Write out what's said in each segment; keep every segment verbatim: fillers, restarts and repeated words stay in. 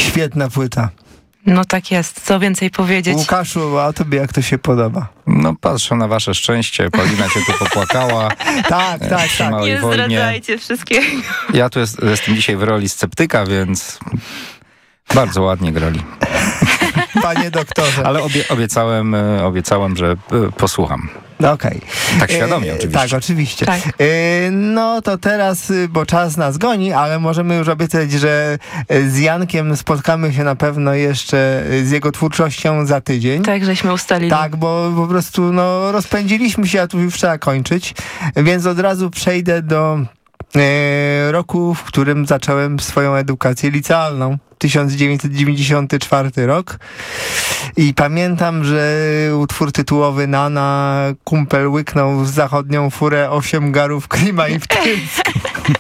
Świetna płyta. No tak jest, co więcej powiedzieć. Łukaszu, a tobie jak to się podoba? No patrzę na wasze szczęście, Paulina się tu popłakała. Tak, tak, przy tak. małej Nie wojnie. zdradzajcie wszystkiego. Ja tu jest, jestem dzisiaj w roli sceptyka, więc bardzo ładnie grali. Panie doktorze. Ale obie, obiecałem, e, obiecałem, że e, posłucham. No okej. Tak świadomie E, oczywiście. Tak, oczywiście. Tak. E, no to teraz, y, bo czas nas goni, ale możemy już obiecać, że z Jankiem spotkamy się na pewno jeszcze z jego twórczością za tydzień. Tak, żeśmy ustalili. Tak, bo po prostu no, rozpędziliśmy się, a tu już trzeba kończyć. Więc od razu przejdę do e, roku, w którym zacząłem swoją edukację licealną. tysiąc dziewięćset dziewięćdziesiąty czwarty rok. I pamiętam, że utwór tytułowy Nana, kumpel łyknął w zachodnią furę osiem garów klima i w Tycku.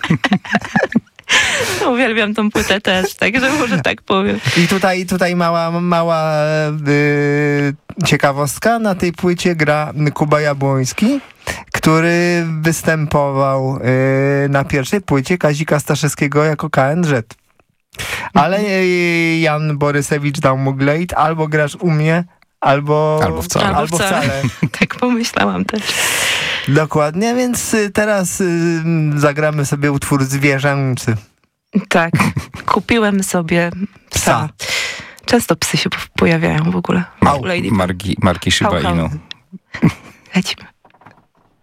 Uwielbiam tą płytę też, także może tak powiem. I tutaj, tutaj mała, mała y, ciekawostka. Na tej płycie gra Kuba Jabłoński, który występował y, na pierwszej płycie Kazika Staszewskiego jako K N Z. Ale y, Jan Borysewicz dał mu glejt, albo grasz u mnie, albo, Albo wcale. Albo Albo wcale. wcale. Tak pomyślałam też. Dokładnie, więc y, teraz y, zagramy sobie utwór zwierzęcy. Tak, kupiłem sobie psa. Psa. Często psy się pojawiają w ogóle. Mar- U Lady. marki, marki Shiba Hał, hał. Inu. Lecimy.